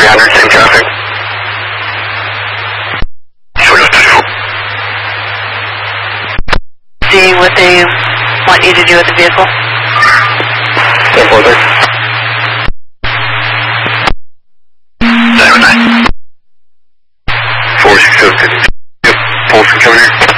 300, same traffic. See what they want you to do with the vehicle. 10-4-3. 909. 467. Yep, Polson coming here.